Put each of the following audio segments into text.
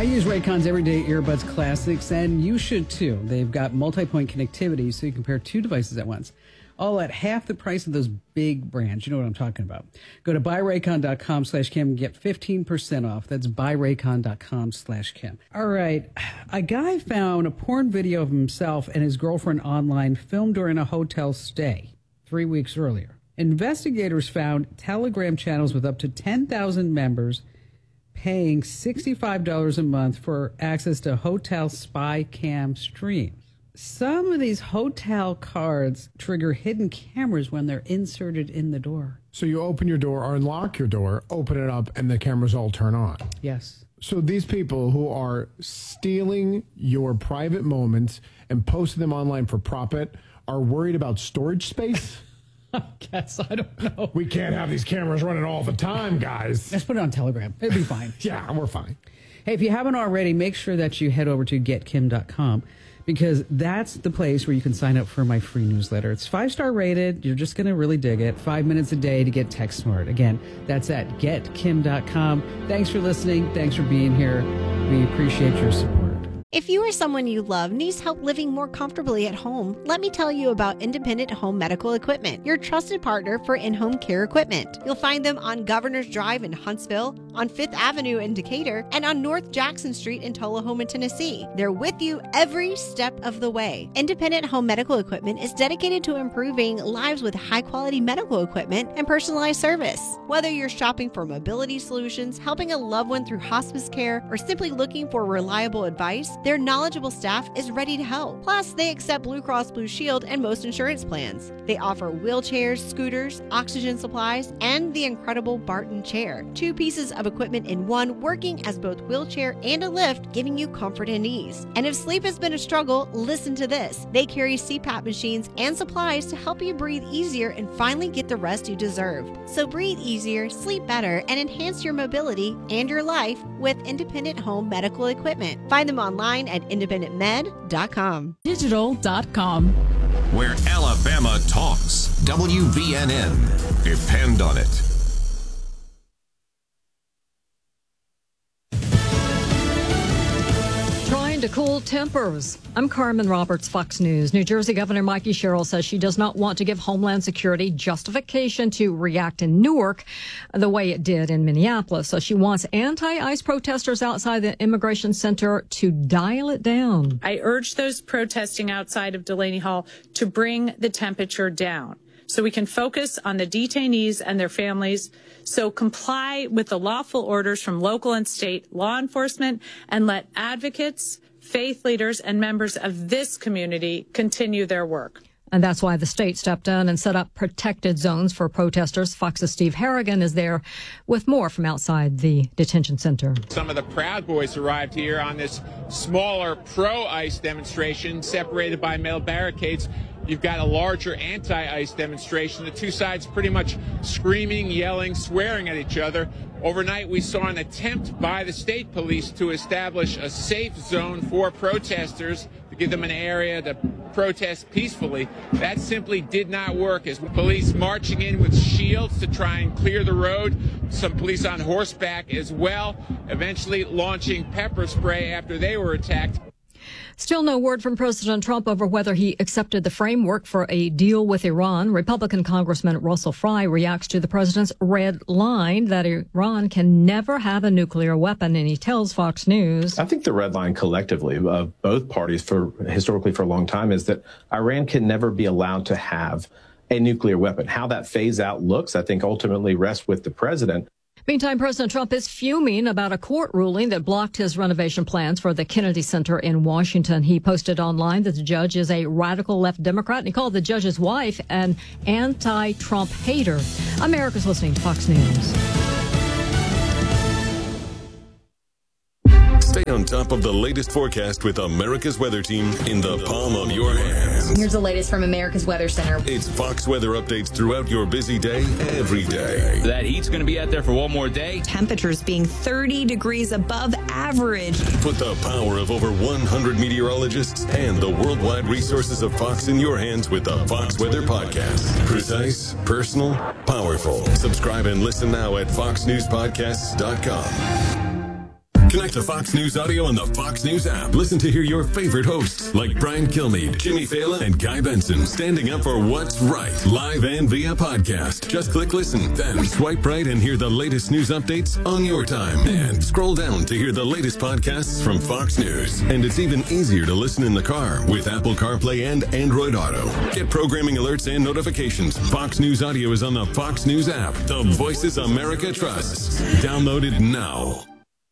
I use Raycon's Everyday Earbuds Classics, and you should too. They've got multi-point connectivity, so you can pair two devices at once, all at half the price of those big brands. You know what I'm talking about. Go to buyraycon.com/Kim and get 15% off. That's buyraycon.com/Kim. All right. A guy found a porn video of himself and his girlfriend online filmed during a hotel stay 3 weeks earlier. Investigators found Telegram channels with up to 10,000 members paying $65 a month for access to hotel spy cam streams. Some of these hotel cards trigger hidden cameras when they're inserted in the door. So you open your door or unlock your door, open it up, and the cameras all turn on. Yes. So these people who are stealing your private moments and posting them online for profit are worried about storage space? I guess. I don't know. We can't have these cameras running all the time, guys. Let's put it on Telegram. It'll be fine. Yeah, we're fine. Hey, if you haven't already, make sure that you head over to getkim.com because that's the place where you can sign up for my free newsletter. It's 5-star rated. You're just going to really dig it. 5 minutes a day to get tech smart. Again, that's at getkim.com. Thanks for listening. Thanks for being here. We appreciate your support. If you or someone you love needs help living more comfortably at home, let me tell you about Independent Home Medical Equipment, your trusted partner for in-home care equipment. You'll find them on Governor's Drive in Huntsville, on 5th Avenue in Decatur, and on North Jackson Street in Tullahoma, Tennessee. They're with you every step of the way. Independent Home Medical Equipment is dedicated to improving lives with high-quality medical equipment and personalized service. Whether you're shopping for mobility solutions, helping a loved one through hospice care, or simply looking for reliable advice, their knowledgeable staff is ready to help. Plus, they accept Blue Cross Blue Shield and most insurance plans. They offer wheelchairs, scooters, oxygen supplies, and the incredible Barton chair. 2 pieces of equipment in one, working as both wheelchair and a lift, giving you comfort and ease. And if sleep has been a struggle, listen to this. They carry CPAP machines and supplies to help you breathe easier and finally get the rest you deserve. So breathe easier, sleep better, and enhance your mobility and your life with Independent Home Medical Equipment. Find them online at independentmed.com. Digital.com. Where Alabama talks. WVNN. Depend on it. Trying to cool tempers. I'm Carmen Roberts, Fox News. New Jersey Governor Mikey Sherrill says she does not want to give Homeland Security justification to react in Newark the way it did in Minneapolis. So she wants anti-ICE protesters outside the immigration center to dial it down. I urge those protesting outside of Delaney Hall to bring the temperature down so we can focus on the detainees and their families. So comply with the lawful orders from local and state law enforcement and let advocates, faith leaders, and members of this community continue their work. And that's why the state stepped in and set up protected zones for protesters. Fox's Steve Harrigan is there with more from outside the detention center. Some of the Proud Boys arrived here on this smaller pro-ICE demonstration separated by metal barricades. You've got a larger anti-ICE demonstration. The two sides pretty much screaming, yelling, swearing at each other. Overnight, we saw an attempt by the state police to establish a safe zone for protesters, to give them an area to protest peacefully. That simply did not work, as police marching in with shields to try and clear the road, some police on horseback as well, eventually launching pepper spray after they were attacked. Still no word from President Trump over whether he accepted the framework for a deal with Iran. Republican Congressman Russell Fry reacts to the president's red line that Iran can never have a nuclear weapon, and he tells Fox News. I think the red line collectively of both parties historically for a long time is that Iran can never be allowed to have a nuclear weapon. How that phase out looks, I think ultimately rests with the president. Meantime, President Trump is fuming about a court ruling that blocked his renovation plans for the Kennedy Center in Washington. He posted online that the judge is a radical left Democrat, and he called the judge's wife an anti-Trump hater. America's listening to Fox News. Stay on top of the latest forecast with America's Weather Team in the palm of your hands. Here's the latest from America's Weather Center. It's Fox weather updates throughout your busy day, every day. That heat's going to be out there for one more day. Temperatures being 30 degrees above average. Put the power of over 100 meteorologists and the worldwide resources of Fox in your hands with the Fox Weather Podcast. Precise, personal, powerful. Subscribe and listen now at foxnewspodcasts.com. Connect to Fox News Audio on the Fox News app. Listen to hear your favorite hosts like Brian Kilmeade, Jimmy Fallon, and Guy Benson standing up for what's right, live and via podcast. Just click listen, then swipe right and hear the latest news updates on your time. And scroll down to hear the latest podcasts from Fox News. And it's even easier to listen in the car with Apple CarPlay and Android Auto. Get programming alerts and notifications. Fox News Audio is on the Fox News app. The voices America trusts. Download it now.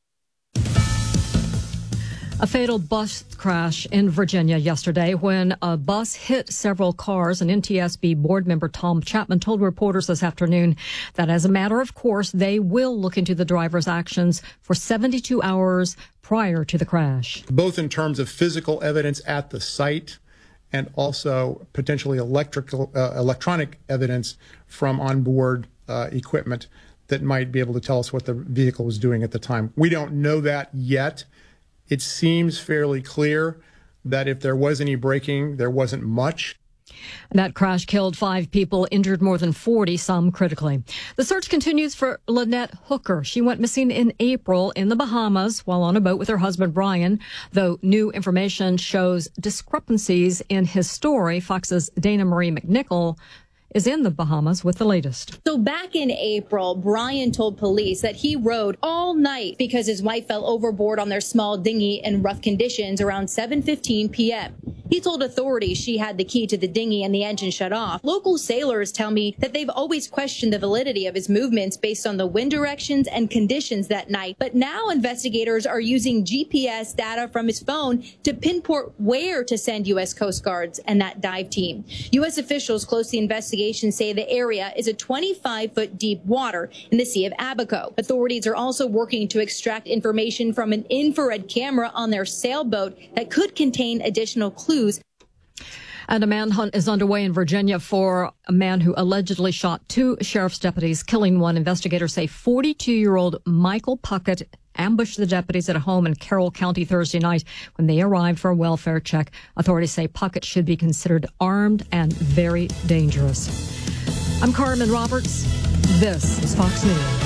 A fatal bus crash in Virginia yesterday when a bus hit several cars. And NTSB board member Tom Chapman told reporters this afternoon that as a matter of course, they will look into the driver's actions for 72 hours prior to the crash. Both in terms of physical evidence at the site and also potentially electronic evidence from onboard equipment that might be able to tell us what the vehicle was doing at the time. We don't know that yet. It seems fairly clear that if there was any braking, there wasn't much. That crash killed 5 people, injured more than 40, some critically. The search continues for Lynette Hooker. She went missing in April in the Bahamas while on a boat with her husband, Brian. Though new information shows discrepancies in his story, Fox's Dana Marie McNichol is in the Bahamas with the latest. So back in April, Brian told police that he rowed all night because his wife fell overboard on their small dinghy in rough conditions around 7:15 p.m. He told authorities she had the key to the dinghy and the engine shut off. Local sailors tell me that they've always questioned the validity of his movements based on the wind directions and conditions that night. But now investigators are using GPS data from his phone to pinpoint where to send U.S. Coast Guards and that dive team. U.S. officials close to the investigation say the area is a 25-foot deep water in the Sea of Abaco. Authorities are also working to extract information from an infrared camera on their sailboat that could contain additional clues. And a manhunt is underway in Virginia for a man who allegedly shot 2 sheriff's deputies, killing one. Investigators say 42-year-old Michael Puckett ambushed the deputies at a home in Carroll County Thursday night when they arrived for a welfare check. Authorities say Puckett should be considered armed and very dangerous. I'm Carmen Roberts. This is Fox News.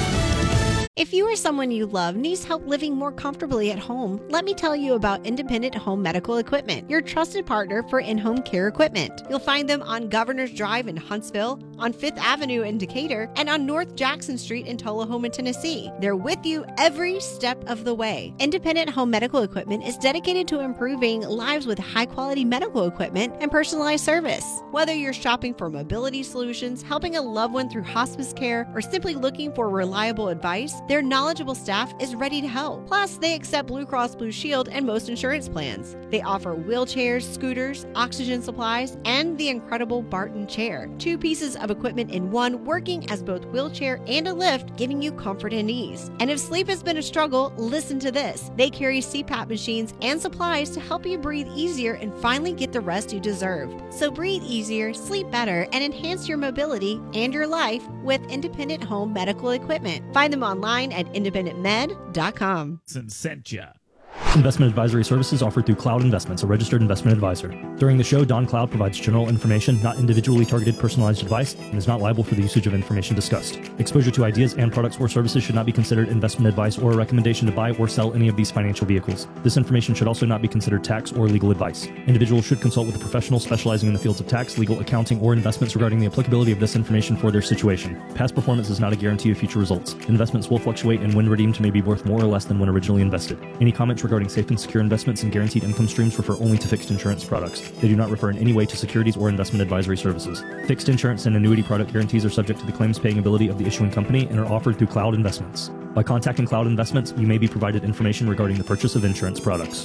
If you or someone you love needs help living more comfortably at home, let me tell you about Independent Home Medical Equipment, your trusted partner for in-home care equipment. You'll find them on Governor's Drive in Huntsville, on 5th Avenue in Decatur, and on North Jackson Street in Tullahoma, Tennessee. They're with you every step of the way. Independent Home Medical Equipment is dedicated to improving lives with high-quality medical equipment and personalized service. Whether you're shopping for mobility solutions, helping a loved one through hospice care, or simply looking for reliable advice, their knowledgeable staff is ready to help. Plus, they accept Blue Cross Blue Shield and most insurance plans. They offer wheelchairs, scooters, oxygen supplies, and the incredible Barton chair. 2 pieces of equipment in one, working as both wheelchair and a lift, giving you comfort and ease. And if sleep has been a struggle, listen to this. They carry CPAP machines and supplies to help you breathe easier and finally get the rest you deserve. So breathe easier, sleep better, and enhance your mobility and your life with Independent Home Medical Equipment. Find them online at independentmed.com. Sent ya. Investment advisory services offered through Cloud Investments, a registered investment advisor. During the show, Don Cloud provides general information, not individually targeted personalized advice, and is not liable for the usage of information discussed. Exposure to ideas and products or services should not be considered investment advice or a recommendation to buy or sell any of these financial vehicles. This information should also not be considered tax or legal advice. Individuals should consult with a professional specializing in the fields of tax, legal, accounting, or investments regarding the applicability of this information for their situation. Past performance is not a guarantee of future results. Investments will fluctuate and when redeemed may be worth more or less than when originally invested. Any comments regarding safe and secure investments and guaranteed income streams refer only to fixed insurance products. They do not refer in any way to securities or investment advisory services. Fixed insurance and annuity product guarantees are subject to the claims paying ability of the issuing company and are offered through Cloud Investments. By contacting Cloud Investments, you may be provided information regarding the purchase of insurance products.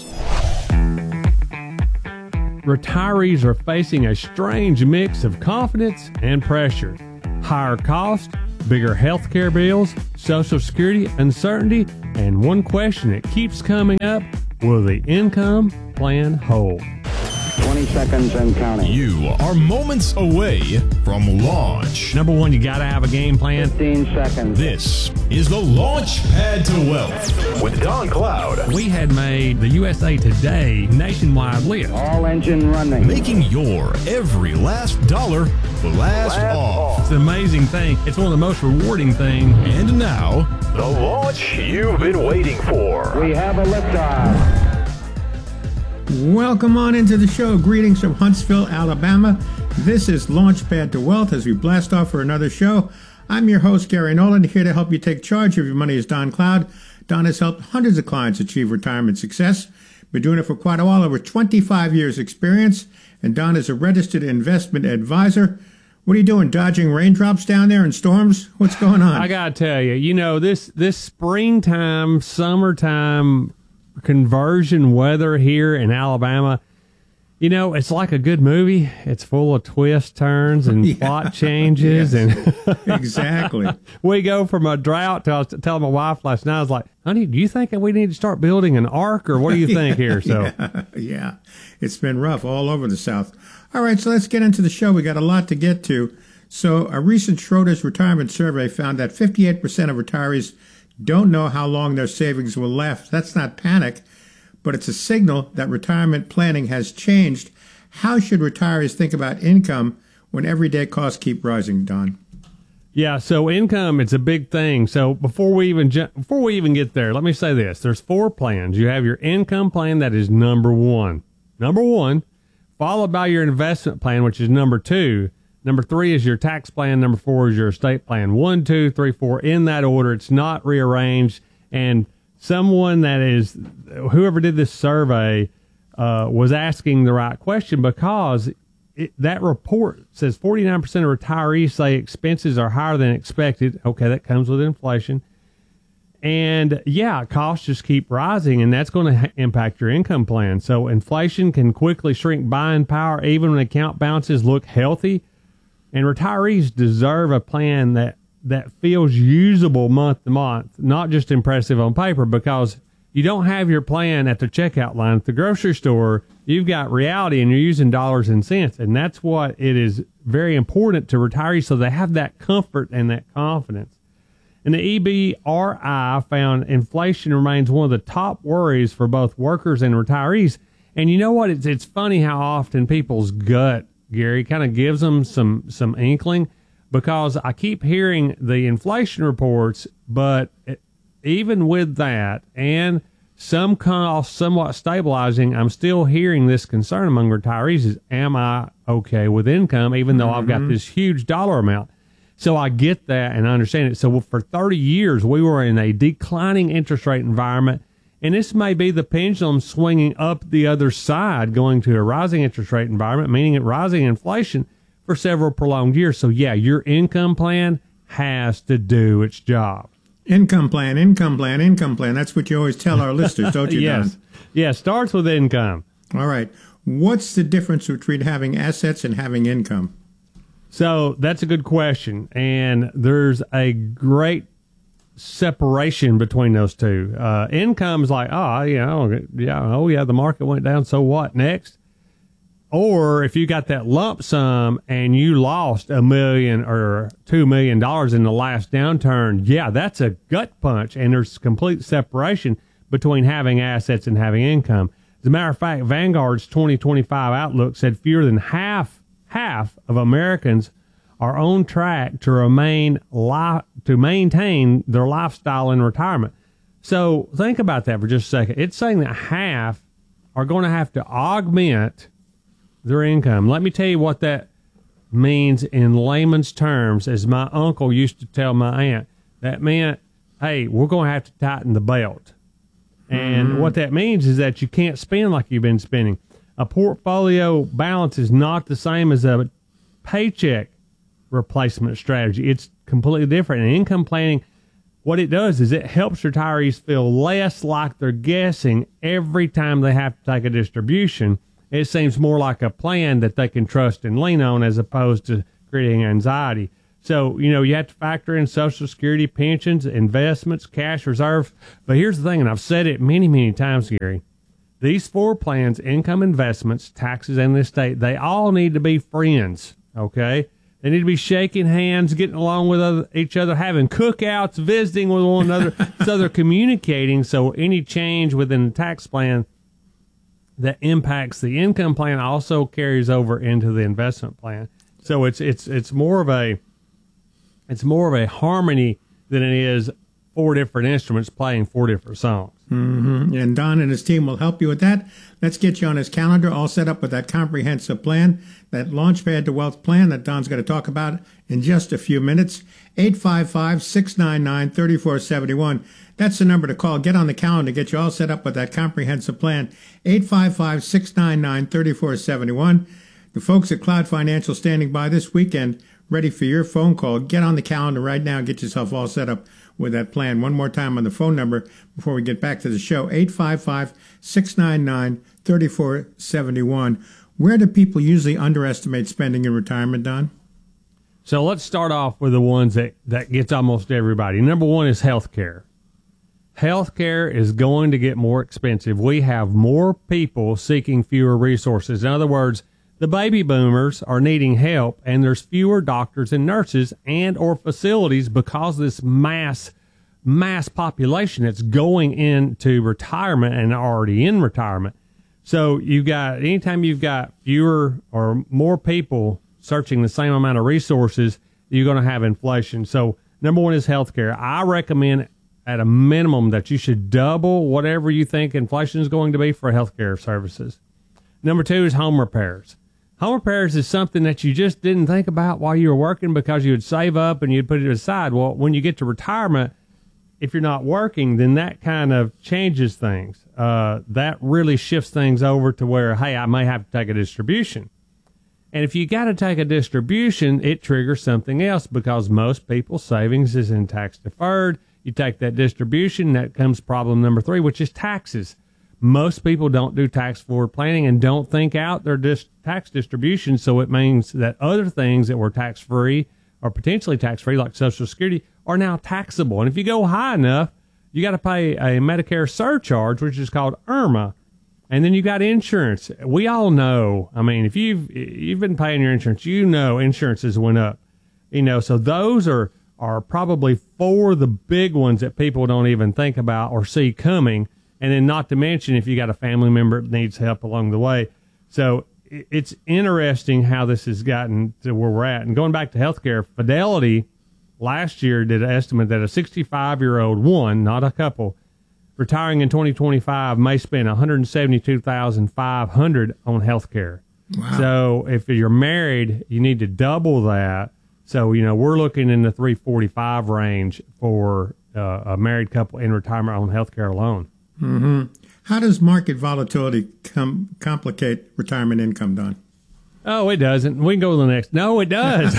Retirees are facing a strange mix of confidence and pressure. Higher cost, bigger healthcare bills, Social Security uncertainty, and one question that keeps coming up, will the income plan hold? 20 seconds and counting. You are moments away from launch. Number one, you got to have a game plan. 15 seconds. This is the Launch Pad to Wealth with Don Cloud. We had made the USA Today nationwide list. All engine running. Making your every last dollar blast off. It's an amazing thing. It's one of the most rewarding things. And now, the launch you've been waiting for. We have a liftoff. Welcome on into the show. Greetings from Huntsville, Alabama. This is Launchpad to Wealth as we blast off for another show. I'm your host, Gary Nolan, here to help you take charge of your money is Don Cloud. Don has helped hundreds of clients achieve retirement success. Been doing it for quite a while, over 25 years experience. And Don is a registered investment advisor. What are you doing, dodging raindrops down there and storms? What's going on? I got to tell you, this springtime, summertime conversion weather here in Alabama, it's like a good movie. It's full of twists, turns, and plot changes. Yes. And exactly. We go from a drought to, I was telling my wife last night, I was like, honey, do you think we need to start building an ark, or what do you think here? So, yeah, it's been rough all over the South. All right, so let's get into the show. We got a lot to get to. So a recent Schroders retirement survey found that 58% of retirees don't know how long their savings will last. That's not panic, but it's a signal that retirement planning has changed. How should retirees think about income when everyday costs keep rising, Don? Yeah, so income, it's a big thing. So before we even get there, let me say this. There's 4 plans. You have your income plan, that is number one, followed by your investment plan, which is number 2. Number 3 is your tax plan. Number 4 is your estate plan. 1, 2, 3, 4 in that order. It's not rearranged. And someone whoever did this survey was asking the right question, because that report says 49% of retirees say expenses are higher than expected. Okay, that comes with inflation. And costs just keep rising, and that's going to impact your income plan. So inflation can quickly shrink buying power even when account balances look healthy. And retirees deserve a plan that feels usable month to month, not just impressive on paper, because you don't have your plan at the checkout line at the grocery store. You've got reality, and you're using dollars and cents. And that's what it is very important to retirees, so they have that comfort and that confidence. And the EBRI found inflation remains one of the top worries for both workers and retirees. And you know what? It's funny how often people's gut, Gary, kind of gives them some inkling, because I keep hearing the inflation reports, but even with that and some costs somewhat stabilizing, I'm still hearing this concern among retirees is, am I okay with income, even though I've got this huge dollar amount? So I get that and I understand it. So for 30 years, we were in a declining interest rate environment. And this may be the pendulum swinging up the other side, going to a rising interest rate environment, meaning a rising inflation for several prolonged years. So, your income plan has to do its job. Income plan. That's what you always tell our listeners, don't you, Yes. Don? Yeah, starts with income. All right. What's the difference between having assets and having income? So that's a good question. And there's a great separation between those two. Income's like, the market went down, so what next? Or if you got that lump sum and you lost $1 million or $2 million in the last downturn, that's a gut punch, and there's complete separation between having assets and having income. As a matter of fact, Vanguard's 2025 outlook said fewer than half of Americans are on track to maintain their lifestyle in retirement. So think about that for just a second. It's saying that half are going to have to augment their income. Let me tell you what that means in layman's terms. As my uncle used to tell my aunt, that meant, hey, we're going to have to tighten the belt. And what that means is that you can't spend like you've been spending. A portfolio balance is not the same as a paycheck replacement strategy. It's completely different. And income planning, what it does is it helps retirees feel less like they're guessing every time they have to take a distribution. It seems more like a plan that they can trust and lean on, as opposed to creating anxiety. So, you have to factor in Social Security, pensions, investments, cash reserves. But here's the thing, and I've said it many, many times, Gary. these 4 plans, income, investments, taxes, and the estate, they all need to be friends, okay? They need to be shaking hands, getting along with each other, having cookouts, visiting with one another, so they're communicating. So any change within the tax plan that impacts the income plan also carries over into the investment plan. So it's more of a harmony than it is 4 different instruments playing 4 different songs. Mm-hmm. And Don and his team will help you with that. Let's get you on his calendar, all set up with that comprehensive plan, that Launchpad to Wealth plan that Don's going to talk about in just a few minutes. 855-699-3471. That's the number to call. Get on the calendar, get you all set up with that comprehensive plan. 855-699-3471. The folks at Cloud Financial standing by this weekend, ready for your phone call. Get on the calendar right now. Get yourself all set up with that plan. One more time on the phone number before we get back to the show, 855-699-3471. Where do people usually underestimate spending in retirement, Don? So let's start off with the ones that gets almost everybody. Number 1 is healthcare. Healthcare is going to get more expensive. We have more people seeking fewer resources. In other words, the baby boomers are needing help, and there's fewer doctors and nurses and or facilities because of this mass population that's going into retirement and already in retirement. So anytime you've got fewer or more people searching the same amount of resources, you're going to have inflation. So number 1 is healthcare. I recommend at a minimum that you should double whatever you think inflation is going to be for healthcare services. Number 2 is home repairs. Home repairs is something that you just didn't think about while you were working because you would save up and you'd put it aside. Well, when you get to retirement, if you're not working, then that kind of changes things. That really shifts things over to where, hey, I may have to take a distribution. And if you got to take a distribution, it triggers something else because most people's savings is in tax deferred. You take that distribution, that comes problem number 3, which is taxes. Most people don't do tax forward planning and don't think out their tax distribution, so it means that other things that were tax-free or potentially tax-free, like Social Security, are now taxable. And if you go high enough, you got to pay a Medicare surcharge, which is called IRMA. And then you got insurance. We all know, I mean, if you've been paying your insurance, you know insurances went up. So those are probably 4 of the big ones that people don't even think about or see coming. And then not to mention if you got a family member that needs help along the way. So it's interesting how this has gotten to where we're at. And going back to healthcare, Fidelity last year did an estimate that a 65-year-old, not a couple, retiring in 2025 may spend $172,500 on healthcare. Wow. So if you're married, you need to double that. So, we're looking in the $345 range for a married couple in retirement on healthcare alone. Mm-hmm. How does market volatility complicate retirement income, Don? Oh, it doesn't. We can go to the next. No, it does.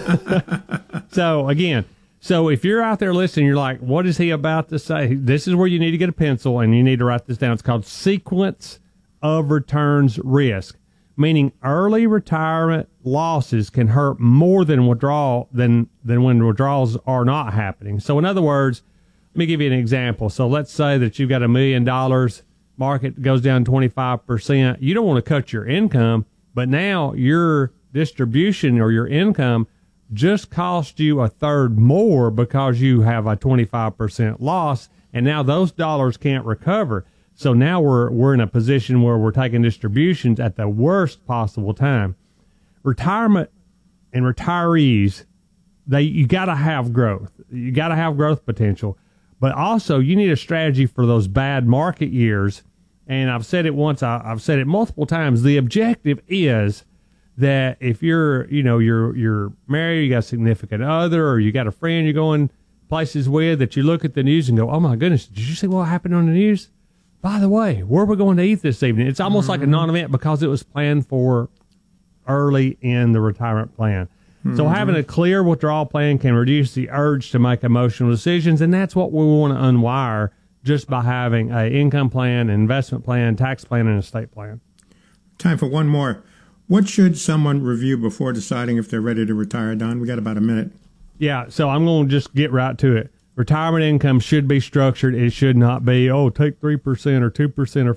So if you're out there listening, you're like, what is he about to say? This is where you need to get a pencil and you need to write this down. It's called sequence of returns risk, meaning early retirement losses can hurt more than when withdrawals are not happening. So in other words, let me give you an example. So let's say that you've got $1 million, market goes down 25%. You don't want to cut your income, but now your distribution or your income just cost you a third more because you have a 25% loss, and now those dollars can't recover. So now we're in a position where we're taking distributions at the worst possible time. Retirement and retirees, you got to have growth. You got to have growth potential. But also, you need a strategy for those bad market years. And I've said it once, I've said it multiple times. The objective is that if you're married, you got a significant other, or you got a friend you're going places with, that you look at the news and go, oh my goodness, did you see what happened on the news? By the way, where are we going to eat this evening? It's almost like a non-event because it was planned for early in the retirement plan. So having a clear withdrawal plan can reduce the urge to make emotional decisions, and that's what we want to unwire just by having an income plan, investment plan, tax plan, and estate plan. Time for one more. What should someone review before deciding if they're ready to retire, Don? We got about a minute. Yeah, so I'm going to just get right to it. Retirement income should be structured. It should not be, take 3% or 2% or